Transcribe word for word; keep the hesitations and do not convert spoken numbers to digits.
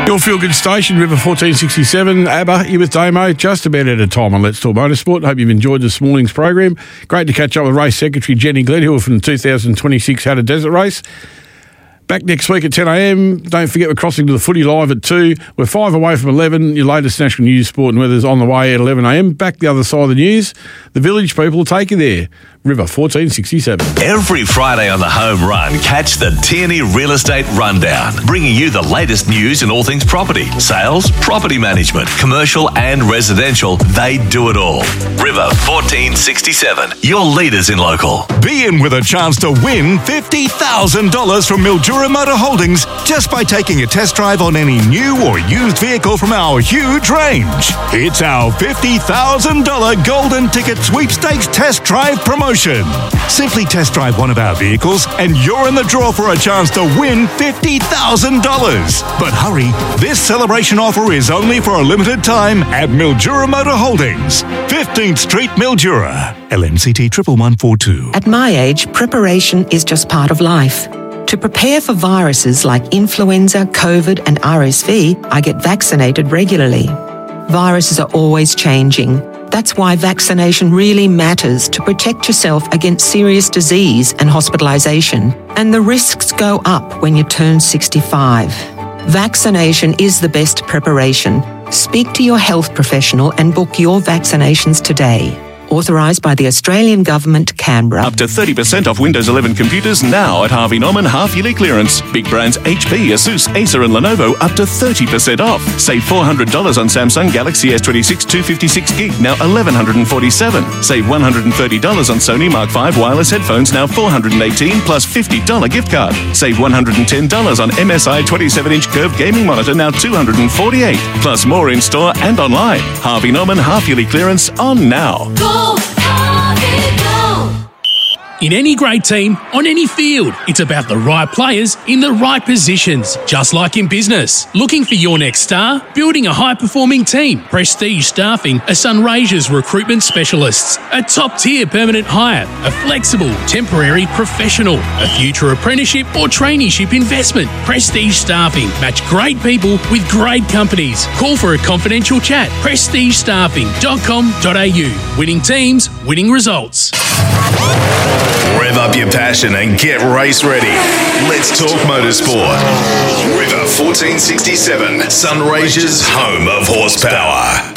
Your feel-good station, River fourteen sixty-seven. ABBA, you with Damo, just about out of time on Let's Talk Motorsport. Hope you've enjoyed this morning's program. Great to catch up with Race Secretary Jenny Gledhill from the two thousand twenty-six Hatter Desert Race. Back next week at ten a.m. Don't forget we're crossing to the footy live at two. We're five away from eleven. Your latest national news, sport and weather's on the way at eleven a.m. Back the other side of the news. The village people will take you there. River fourteen sixty-seven. Every Friday on the Home Run, catch the Tierney Real Estate Rundown, bringing you the latest news in all things property, sales, property management, commercial and residential. They do it all. River fourteen sixty-seven, your leaders in local. Be in with a chance to win fifty thousand dollars from Mildura Motor Holdings just by taking a test drive on any new or used vehicle from our huge range. It's our fifty thousand dollars Golden Ticket Sweepstakes Test Drive promotion. Simply test drive one of our vehicles and you're in the draw for a chance to win fifty thousand dollars. But hurry, this celebration offer is only for a limited time at Mildura Motor Holdings, fifteenth Street, Mildura. L M C T one one one four two. At my age, preparation is just part of life. To prepare for viruses like influenza, COVID and R S V, I get vaccinated regularly. Viruses are always changing. That's why vaccination really matters to protect yourself against serious disease and hospitalisation. And the risks go up when you turn sixty-five. Vaccination is the best preparation. Speak to your health professional and book your vaccinations today. Authorised by the Australian Government, Canberra. Up to thirty percent off Windows eleven computers now at Harvey Norman half-yearly clearance. Big brands H P, Asus, Acer and Lenovo up to thirty percent off. Save four hundred dollars on Samsung Galaxy S twenty-six two fifty-six gig, now eleven forty-seven dollars. Save one hundred thirty dollars on Sony Mark five wireless headphones, now four hundred eighteen dollars plus fifty dollars gift card. Save one hundred ten dollars on M S I twenty-seven inch curved gaming monitor, now two hundred forty-eight dollars. Plus more in store and online. Harvey Norman half-yearly clearance on now. Go, Harvey, go! In any great team, on any field, it's about the right players in the right positions. Just like in business. Looking for your next star? Building a high-performing team. Prestige Staffing are Sunraysia's recruitment specialists. A top-tier permanent hire. A flexible, temporary professional. A future apprenticeship or traineeship investment. Prestige Staffing. Match great people with great companies. Call for a confidential chat. prestige staffing dot com dot a u. Winning teams, winning results. Rev up your passion and get race ready. Let's talk motorsport. River fourteen sixty-seven, Sunraysia's home of horsepower.